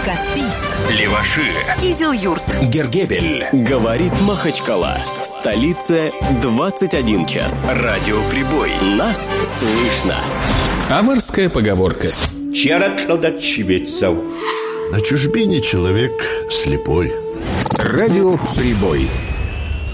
Каспийск, Леваши, Кизил-Юрт, Гергебель. Говорит Махачкала. В столице 21 час. Радиоприбой. Нас слышно. Аварская поговорка. На чужбине человек слепой. Радиоприбой.